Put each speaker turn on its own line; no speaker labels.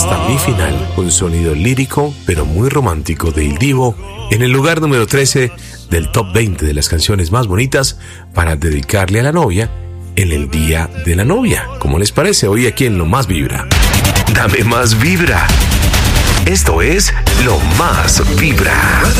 hasta mi final. Un sonido lírico, pero muy romántico de Il Divo, en el lugar número 13 del top 20 de las canciones más bonitas para dedicarle a la novia en el día de la novia. ¿Cómo les parece? Hoy aquí en Lo Más Vibra.
Dame más vibra. Esto es Lo Más Vibra.